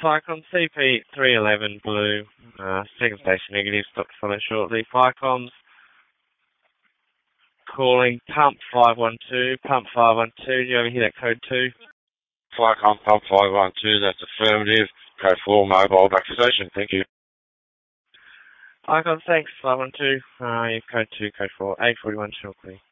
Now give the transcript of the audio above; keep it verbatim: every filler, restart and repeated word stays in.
Ficom C P three eleven Blue, uh, second station negative, stop to follow shortly. Ficoms calling pump five one two, pump five one two, do you ever hear that code two? Ficom pump five one two, that's affirmative. Code four, mobile back to station, thank you. Icon, thanks, five one two, uh, yeah, code two, code four, A forty-one shortly.